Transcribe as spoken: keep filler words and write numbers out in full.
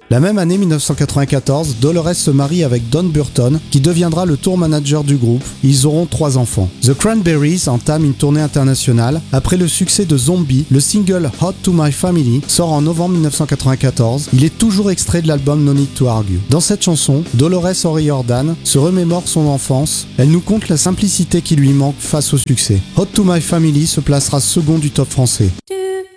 La même année mille neuf cent quatre-vingt-quatorze, Dolores se marie avec Don Burton, qui deviendra le tour manager du groupe. Ils auront trois enfants. The Cranberries entament une tournée internationale. Après le succès de Zombie, le single Hot to My Family sort en novembre mille neuf cent quatre-vingt-quatorze. Il est toujours extrait de l'album No Need to Argue. Dans cette chanson, Dolores O'Riordan se remémore son enfance. Elle nous conte la simplicité qui lui manque face au succès. Hot to My Family se placera second du top français.